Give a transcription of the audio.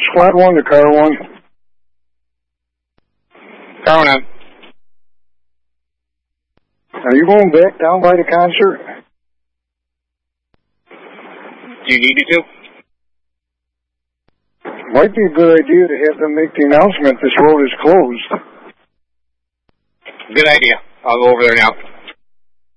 Squad 1 to Car 1. Car 1 on. Are you going back down by the concert? Do you need me to? Might be a good idea to have them make the announcement this road is closed. Good idea. I'll go over there now.